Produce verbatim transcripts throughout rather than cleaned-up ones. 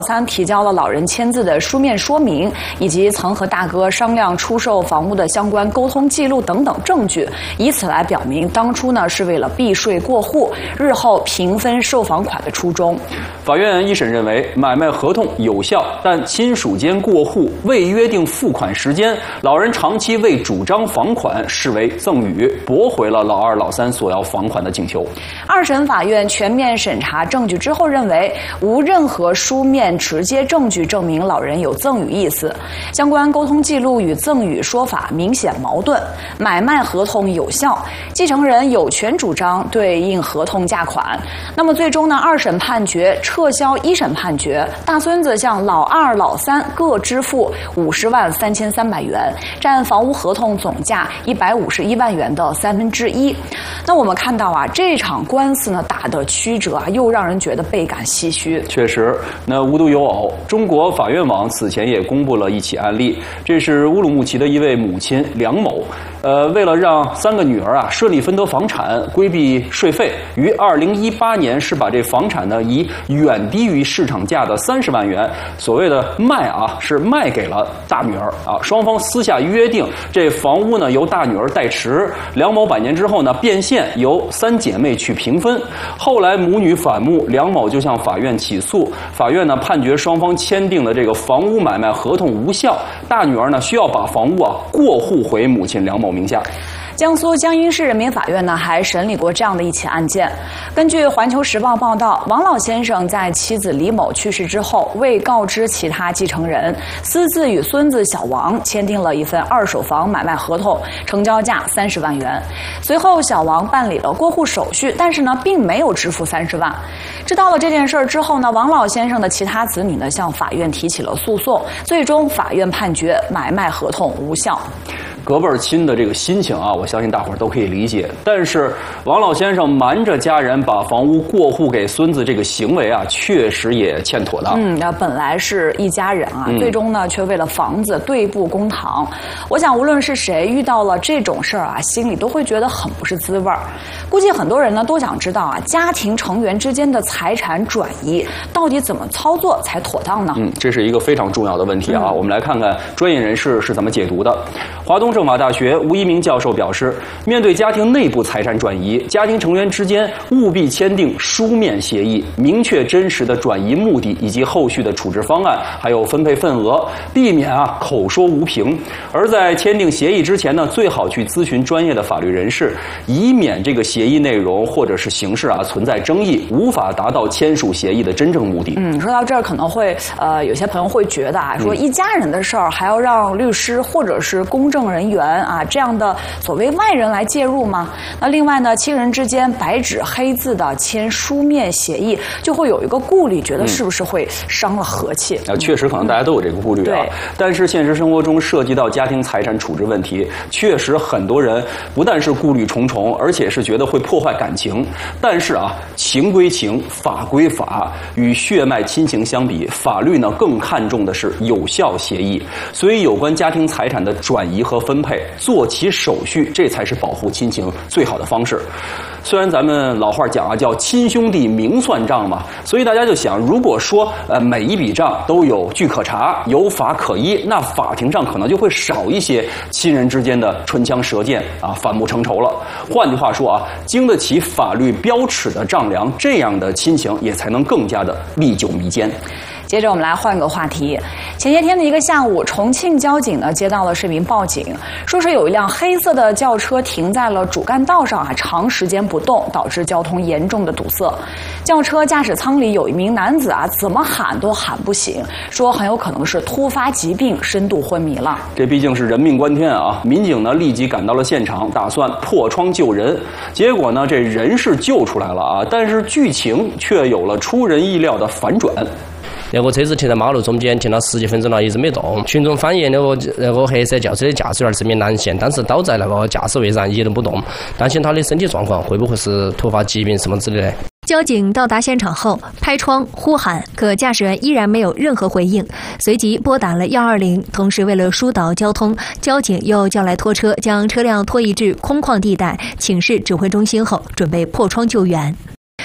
三提交了老人签字的书面说明，以及曾和大哥商量出售房屋的相关沟通记录等等证据，以此来表明当初呢是为了避税过户，日后平分售房款的初衷。 法院一审认为，买卖合同有效，但亲属间过户未约定付款时间，老人长期未主张房款，视为赠与，驳回了老二、老三索要房款的请求。 二审法院全面审查证据之后认为，无任何书面直接证据证明老人有赠与意思，相关沟通记录与赠与说法明显矛盾，买卖合同有效，继承人有权主张对应合同价款。那么最终呢，二审判决撤销一审判决，大孙子向老二、老三各支付五十万三千三百元，占房屋合同总价一百五十一万元的三分之一。那我们看到啊，这场官司呢打得曲折啊，又让人觉得倍感唏嘘。 确实，那无独有偶，中国法院网此前也公布了一起案例，这是乌鲁木齐的一位母亲梁某，呃，为了让三个女儿啊顺利分得房产，规避税费，于二零一八年是把这房产呢以远低于市场价的三十万元，所谓的卖啊是卖给了大女儿啊，双方私下约定，这房屋呢由大女儿代持，梁某百年之后呢变现，由三姐妹去平分。后来母女反目，梁某就向法院起诉，法院呢判决双方签订的这个房屋买卖合同无效，大女儿呢需要把房屋啊过户回母亲梁某名下。 江苏江阴市人民法院呢还审理过这样的一起案件。根据《环球时报》报道，王老先生在妻子李某去世之后，未告知其他继承人，私自与孙子小王签订了一份二手房买卖合同，成交价三十万元。随后，小王办理了过户手续，但是呢，并没有支付三十万。知道了这件事儿之后呢，王老先生的其他子女呢向法院提起了诉讼，最终法院判决买卖合同无效。 隔辈儿亲的这个心情啊，我相信大伙儿都可以理解。但是王老先生瞒着家人把房屋过户给孙子这个行为啊，确实也欠妥当。 嗯，那本来是一家人啊，嗯、最终呢却为了房子对簿公堂。我想，无论是谁遇到了这种事儿啊，心里都会觉得很不是滋味儿。估计很多人呢都想知道啊，家庭成员之间的财产转移到底怎么操作才妥当呢？ 嗯，这是一个非常重要的问题啊。嗯、我们来看看专业人士是怎么解读的。华东政法大学吴一鸣教授表示，面对家庭内部财产转移，家庭成员之间务必签订书面协议，明确真实的转移目的以及后续的处置方案，还有分配份额，避免啊口说无凭。而在签订协议之前呢，最好去咨询专业的法律人士，以免这个协议内容或者是形式啊存在争议，无法达到签署协议的真正目的。 嗯，说到这儿可能会呃有些朋友会觉得啊，说一家人的事儿还要让律师或者是公证人员啊这样的所谓外人来介入吗？那另外呢，亲人之间白纸黑字的签书面协议，就会有一个顾虑，觉得是不是会伤了和气？ 啊、嗯，确实可能大家都有这个顾虑啊。但是现实生活中涉及到家庭财产处置问题，确实很多人不但是顾虑重重，而且是觉得会破坏感情。但是啊，情归情，法归法，与血脉亲情相比，法律呢更看重的是有效协议。所以有关家庭财产的转移和分配，做起手续，这才是保护亲情最好的方式。虽然咱们老话讲啊，叫亲兄弟明算账嘛，所以大家就想，如果说呃每一笔账都有据可查，有法可依，那法庭上可能就会少一些亲人之间的唇枪舌剑啊，反目成仇了。换句话说啊，经得起法律标尺的丈量，这样的亲情也才能更加的历久弥坚。 接着我们来换个话题。前些天的一个下午，重庆交警呢接到了市民报警，说是有一辆黑色的轿车停在了主干道上啊，长时间不动，导致交通严重的堵塞。轿车驾驶舱里有一名男子啊，怎么喊都喊不醒，说很有可能是突发疾病，深度昏迷了。 这毕竟是人命关天啊！民警呢立即赶到了现场，打算破窗救人。结果呢，这人是救出来了啊，但是剧情却有了出人意料的反转。 那个车子停在马路中间，停了十几分钟了，一直没动。群众反映，那个那个黑色轿车的驾驶员是名男性，当时倒在那个驾驶位上一动不动，担心他的身体状况会不会是突发疾病什么之类的。 交警到达现场后，拍窗呼喊，可驾驶员依然没有任何回应，随即拨打了一二零。同时，为了疏导交通，交警又叫来拖车，将车辆拖移至空旷地带，请示指挥中心后，准备破窗救援。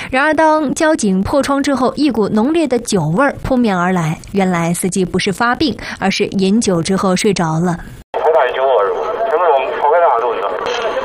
然而，当交警破窗之后，一股浓烈的酒味儿扑面而来。原来司机不是发病，而是饮酒之后睡着了。 好大酒味儿，前面我们跑开哪路子？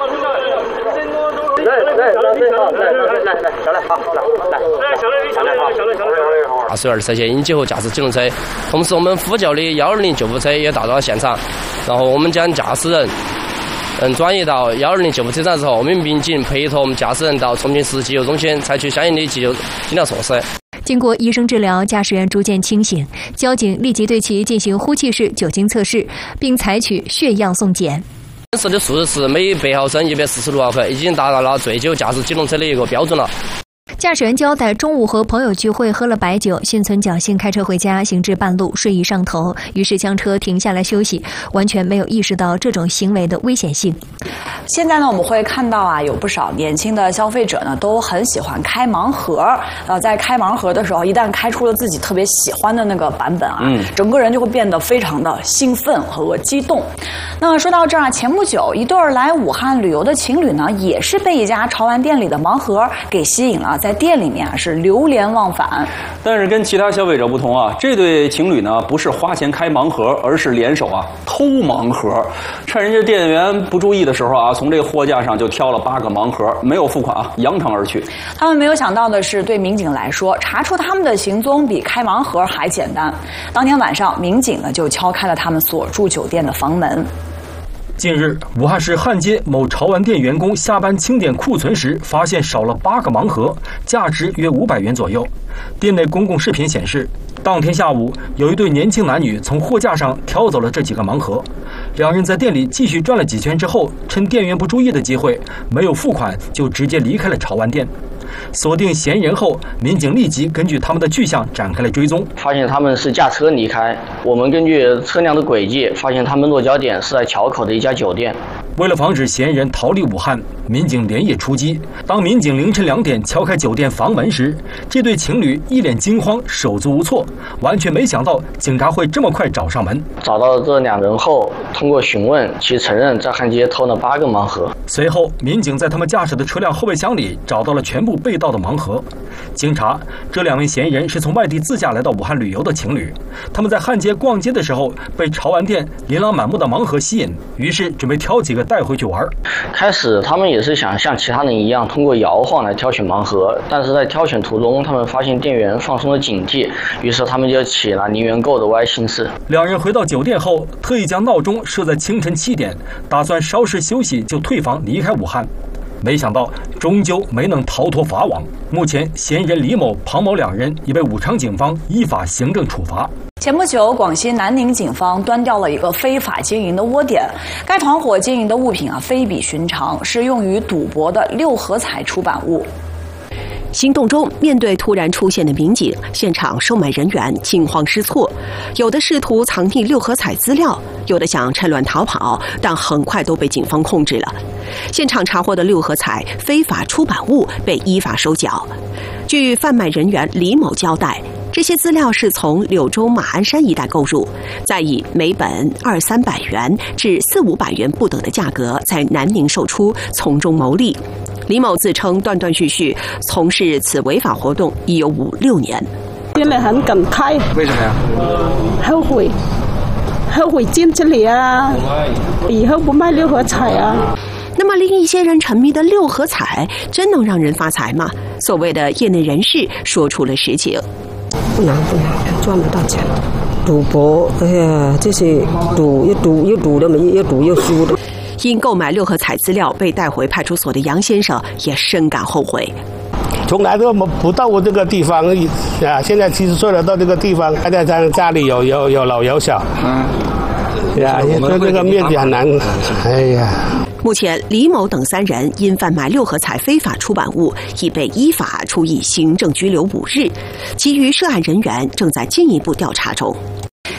来来来来来来来，下来好，来来下来，下来好，下来下来好。 二十二车前饮酒后驾驶机动车，同时我们呼叫的幺二零救护车也到达了现场，然后我们将驾驶人。嗯，转移到幺二零救护车站之后，我们民警陪同我们驾驶人到重庆市急救中心，采取相应的急救医疗措施。 经过医生治疗，驾驶员逐渐清醒，交警立即对其进行呼气式酒精测试，并采取血样送检。 当时的数值是每百毫升一百四十六毫克，已经达到了醉酒驾驶机动车的一个标准了。 驾驶员交代，中午和朋友聚会喝了白酒，心存侥幸开车回家，行至半路睡意上头，于是将车停下来休息，完全没有意识到这种行为的危险性。 现在呢，我们会看到啊，有不少年轻的消费者呢都很喜欢开盲盒。呃，在开盲盒的时候，一旦开出了自己特别喜欢的那个版本啊，嗯，整个人就会变得非常的兴奋和激动。那说到这儿啊，前不久一对儿来武汉旅游的情侣呢，也是被一家潮玩店里的盲盒给吸引了，在店里面啊是流连忘返。 但是跟其他消费者不同啊，这对情侣呢不是花钱开盲盒，而是联手啊偷盲盒，趁人家店员不注意的时候啊，从这个货架上就挑了八个盲盒，没有付款啊，扬长而去。 他们没有想到的是，对民警来说，查出他们的行踪比开盲盒还简单。当天晚上，民警呢就敲开了他们所住酒店的房门。 近日，武汉市汉街某潮玩店员工下班清点库存时，发现少了八个盲盒，价值约五百元左右。店内公共视频显示，当天下午有一对年轻男女从货架上挑走了这几个盲盒，两人在店里继续转了几圈之后，趁店员不注意的机会，没有付款就直接离开了潮玩店。锁定嫌疑人后，民警立即根据他们的去向展开了追踪， 发现他们是驾车离开。我们根据车辆的轨迹，发现他们落脚点是在桥口的一家酒店。 为了防止嫌疑人逃离武汉，民警连夜出击。当民警凌晨两点敲开酒店房门时，这对情侣一脸惊慌，手足无措，完全没想到警察会这么快找上门。 找到这两人后，通过询问，其承认在汉街偷了八个盲盒。 随后，民警在他们驾驶的车辆后备箱里找到了全部被盗的盲盒。经查，这两位嫌疑人是从外地自驾来到武汉旅游的情侣，他们在汉街逛街的时候被潮玩店琳琅满目的盲盒吸引，于是准备挑几个带回去玩。 开始他们也是想像其他人一样通过摇晃来挑选盲盒，但是在挑选途中，他们发现店员放松了警惕，于是他们就起了零元购的歪心思。 两人回到酒店后，特意将闹钟设在清晨七点，打算稍事休息就退房离开武汉。没想到终究没能逃脱法网。目前，嫌疑人李某、庞某两人已被武昌警方依法行政处罚。 前不久，广西南宁警方端掉了一个非法经营的窝点。该团伙经营的物品啊非比寻常，是用于赌博的六合彩出版物。 行动中，面对突然出现的民警，现场售卖人员惊慌失措，有的试图藏匿六合彩资料，有的想趁乱逃跑，但很快都被警方控制了。现场查获的六合彩非法出版物被依法收缴。据贩卖人员李某交代，这些资料是从柳州马鞍山一带购入，再以每本二三百元至四五百元不等的价格在南宁售出，从中牟利。李某自称断断续续从事此违法活动已有五六年。 心里很感慨。 为什么呀？ 后悔，后悔进这里啊！以后不卖六合彩啊！ 那么，令一些人沉迷的六合彩，真能让人发财吗？所谓的业内人士说出了实情。 不难不难，赚不到钱。赌博，哎呀，这些赌又赌又赌的没，又赌又输的。 因购买六合彩资料被带回派出所的杨先生也深感后悔。 从来都不到过这个地方啊！现在七十岁了，到这个地方，大家家家里有有有老有小，嗯，呀，这这个面积很难，哎呀。 目前，李某等三人因贩卖六合彩非法出版物，已被依法处以行政拘留五日，其余涉案人员正在进一步调查中。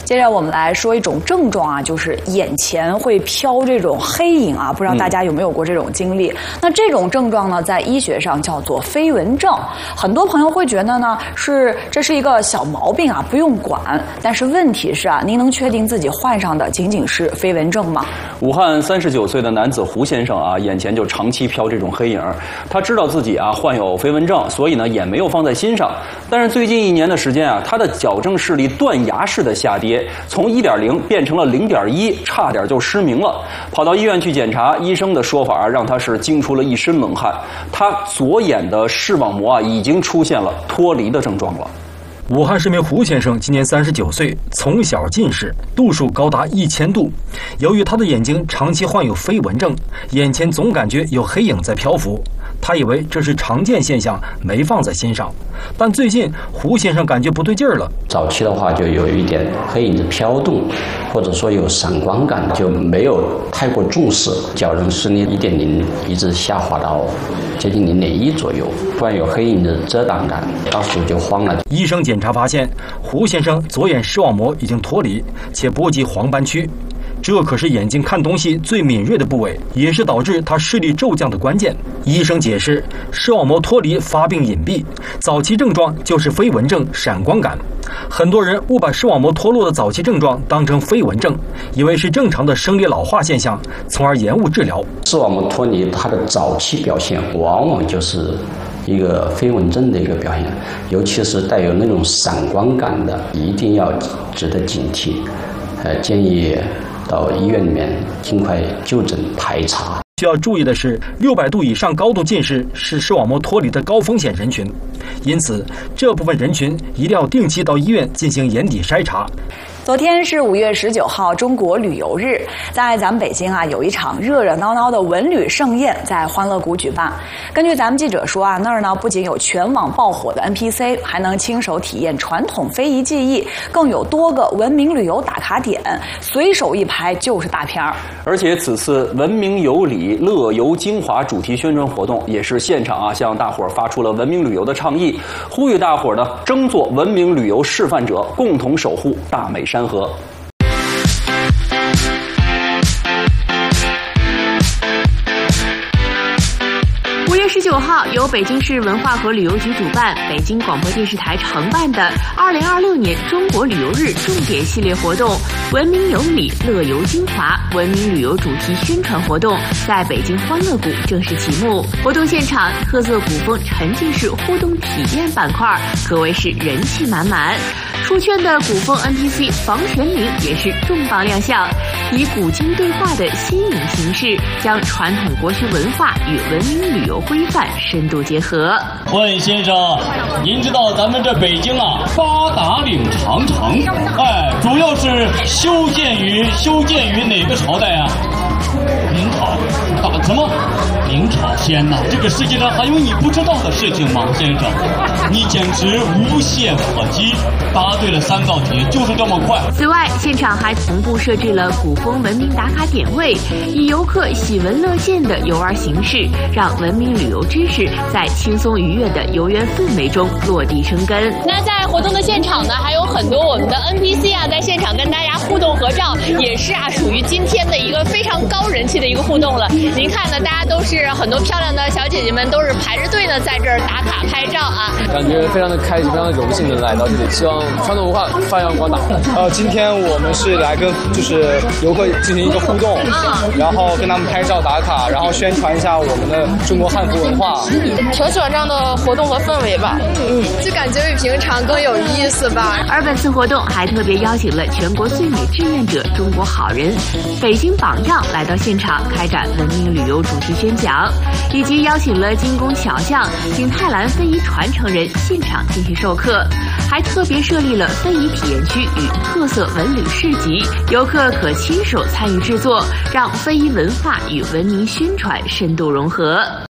接着我们来说一种症状啊，就是眼前会飘这种黑影啊，不知道大家有没有过这种经历？嗯、那这种症状呢，在医学上叫做飞蚊症。很多朋友会觉得呢，是这是一个小毛病啊，不用管。但是问题是啊，您能确定自己患上的仅仅是飞蚊症吗？ 武汉三十九岁的男子胡先生啊，眼前就长期飘这种黑影。他知道自己啊患有飞蚊症，所以呢也没有放在心上。但是最近一年的时间啊，他的矫正视力断崖式的下跌，从一点零变成了零点一，差点就失明了。跑到医院去检查，医生的说法让他是惊出了一身冷汗。他左眼的视网膜啊已经出现了脱离的症状了。 武汉市民胡先生今年三十九岁，从小近视，度数高达一千度。由于他的眼睛长期患有飞蚊症，眼前总感觉有黑影在漂浮。他以为这是常见现象，没放在心上。但最近胡先生感觉不对劲儿了。 早期的话就有一点黑影的飘动，或者说有闪光感，就没有太过重视。矫正视力一点零一直下滑到接近零点一左右，突然有黑影的遮挡感，当时就慌了。 医生检查发现，胡先生左眼视网膜已经脱离，且波及黄斑区。这可是眼睛看东西最敏锐的部位，也是导致他视力骤降的关键。医生解释，视网膜脱离发病隐蔽，早期症状就是飞蚊症闪光感。很多人误把视网膜脱落的早期症状当成飞蚊症，以为是正常的生理老化现象，从而延误治疗。 视网膜脱离它的早期表现往往就是一个飞蚊症的一个表现，尤其是带有那种闪光感的，一定要值得警惕。呃，建议到医院里面尽快就诊排查。 需要注意的是，六百度以上高度近视是视网膜脱离的高风险人群，因此这部分人群一定要定期到医院进行眼底筛查。 昨天是五月十九号，中国旅游日，在咱们北京啊，有一场热热闹闹的文旅盛宴在欢乐谷举办。根据咱们记者说啊，那儿呢不仅有全网爆火的 N P C， 还能亲手体验传统非遗技艺，更有多个文明旅游打卡点，随手一拍就是大片儿。 而且此次文明有礼，乐游精华主题宣传活动，也是现场啊向大伙儿发出了文明旅游的倡议，呼吁大伙儿呢争做文明旅游示范者，共同守护大美山河。 五月十九号，由北京市文化和旅游局主办，北京广播电视台承办的二零二六年中国旅游日重点系列活动“文明有礼，乐游精华”文明旅游主题宣传活动在北京欢乐谷正式启幕。活动现场，特色古风沉浸式互动体验板块可谓是人气满满。出圈的古风 N P C 房玄龄也是重磅亮相，以古今对话的新颖形式，将传统国学文化与文明旅游规范深度结合。 问先生，您知道咱们这北京啊，八达岭长城，哎，主要是修建于修建于哪个朝代啊？明朝。打什么？明朝。天哪，这个世界上还有你不知道的事情吗，先生？你简直无懈可击。答对了三道题，就是这么快。 此外，现场还同步设置了古风文明打卡点位，以游客喜闻乐见的游玩形式，让文明旅游知识在轻松愉悦的游园氛围中落地生根。 那在活动的现场呢，还有很多我们的 N P C 啊，在现场跟大家互动合照，也是啊，属于今天的一个非常高人气的一个互动了。您看呢，大家都是很多漂亮的小姐姐们，都是排着队呢，在这儿打卡拍照啊， 感觉非常的开心，非常的荣幸的来到这里，希望传统文化发扬光大。 呃，今天我们是来跟就是游客进行一个互动，嗯、然后跟他们拍照打卡，然后宣传一下我们的中国汉服文化。 挺喜欢这样的活动和氛围吧，嗯，就感觉比平常更有意思吧。 而本次活动还特别邀请了全国最美志愿者中国好人、北京榜样来到现场开展文明旅游主题宣讲，以及邀请了精工巧匠、景泰蓝非遗传承人现场进行授课，还特别设立了非遗体验区与特色文旅市集，游客可亲手参与制作，让非遗文化与文明宣传深度融合。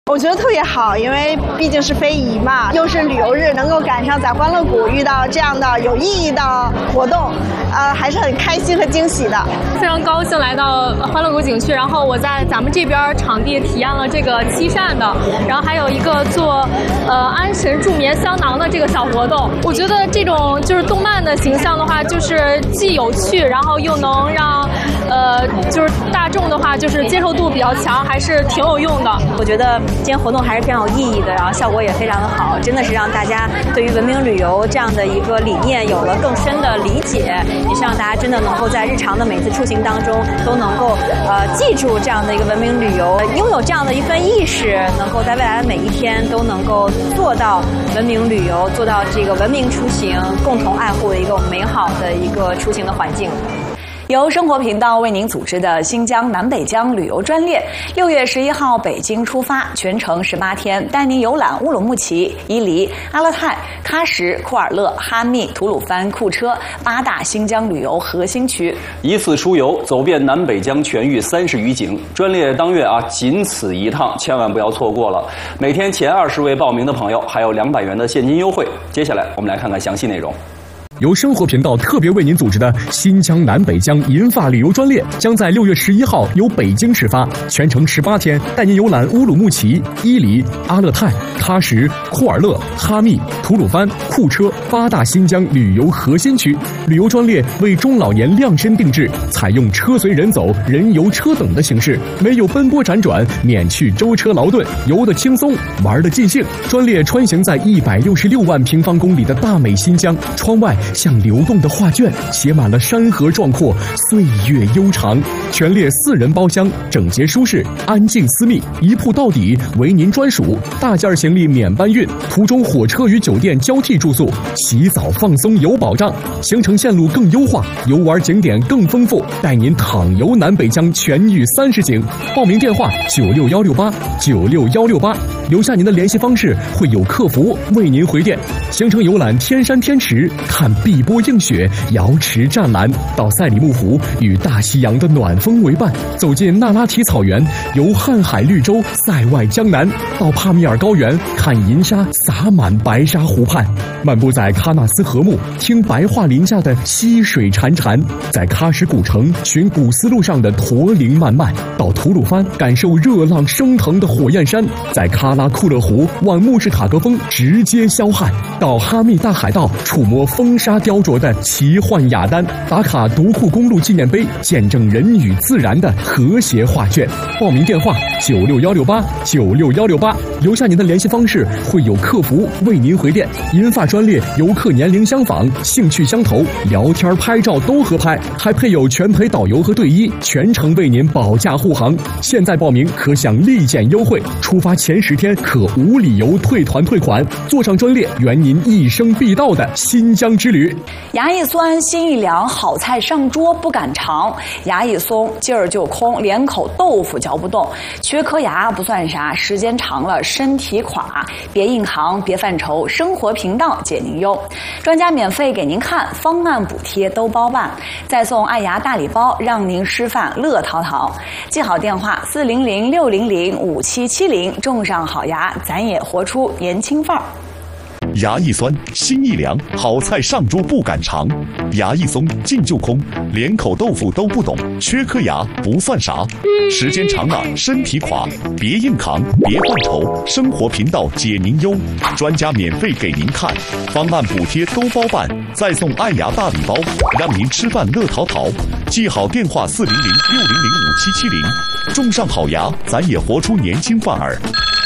我觉得特别好，因为毕竟是非遗嘛，又是旅游日，能够赶上在欢乐谷遇到这样的有意义的活动，呃，还是很开心和惊喜的。 非常高兴来到欢乐谷景区，然后我在咱们这边场地体验了这个漆扇的，然后还有一个做呃安神助眠香囊的这个小活动。我觉得这种就是动漫的形象的话，就是既有趣，然后又能让呃就是大众的话就是接受度比较强，还是挺有用的。 我觉得今天活动还是非常有意义的，然后效果也非常的好，真的是让大家对于文明旅游这样的一个理念有了更深的理解，也是让大家真的能够在日常的每次出行当中都能够呃记住这样的一个文明旅游，拥有这样的一份意识，能够在未来的每一天都能够做到文明旅游，做到这个文明出行，共同爱护一个美好的一个出行的环境。由生活频道为您组织的新疆南北疆旅游专列，六月十一号北京出发，全程十八天，带您游览乌鲁木齐、伊犁、阿勒泰、喀什、库尔勒、哈密、吐鲁番、库车八大新疆旅游核心区。 一次出游，走遍南北疆全域三十余景。专列当月啊，仅此一趟，千万不要错过了。每天前二十位报名的朋友还有两百元的现金优惠。接下来我们来看看详细内容。 由生活频道特别为您组织的新疆南北疆银发旅游专列，将在六月十一号由北京出发，全程十八天，带您游览乌鲁木齐、伊犁、阿勒泰、喀什、库尔勒、哈密、吐鲁番、库车八大新疆旅游核心区。旅游专列为中老年量身定制，采用车随人走、人游车等的形式，没有奔波辗转，免去舟车劳顿，游得轻松，玩得尽兴。专列穿行在一百六十六万平方公里的大美新疆，窗外像流动的画卷，写满了山河壮阔，岁月悠长。全列四人包厢，整洁舒适，安静私密，一铺到底，为您专属。大件行李免搬运，途中火车与酒店交替住宿，洗澡放松有保障。行程线路更优化，游玩景点更丰富，带您淌游南北疆全域三十景。报名电话九六幺六八九六幺六八，留下您的联系方式，会有客服为您回电。行程游览天山天池，看碧波映雪，瑶池湛蓝，到赛里木湖与大西洋的暖风为伴，走进那拉提草原，游瀚海绿洲，塞外江南，到帕米尔高原，看银沙洒满白沙湖畔，漫步在喀纳斯河木，听白桦林下的溪水潺潺，在喀什古城寻古丝路上的驼铃漫漫，到吐鲁番感受热浪升腾的火焰山，在喀拉库勒湖望穆士塔格峰直接消汗，到哈密大海道触摸风沙雕琢的奇幻雅丹，打卡独库公路纪念碑，见证人与自然的和谐画卷。报名电话九六幺六八九六幺六八，留下您的联系方式，会有客服为您回电。银发专列游客年龄相仿，兴趣相投，聊天拍照都合拍，还配有全陪导游和队医，全程为您保驾护航。现在报名可享立减优惠，出发前十天可无理由退团退款。坐上专列，圆您一生必到的新疆之旅。 牙一酸心一凉，好菜上桌不敢尝，牙一松劲儿就空，连口豆腐嚼不动。缺颗牙不算啥，时间长了身体垮，别硬扛别犯愁，生活频道解您忧。专家免费给您看，方案补贴都包办，再送爱牙大礼包，让您吃饭乐淘淘。记好电话四零零六零零五七七零，种上好牙，咱也活出年轻范儿。 牙一酸心一凉，好菜上桌不敢尝，牙一松劲就空，连口豆腐都不懂，缺颗牙不算啥，时间长了身体垮，别硬扛别犯愁，生活频道解您忧，专家免费给您看，方案补贴都包办，再送爱牙大礼包，让您吃饭乐淘淘。记好电话四零零六零零五七七零，种上好牙，咱也活出年轻范儿。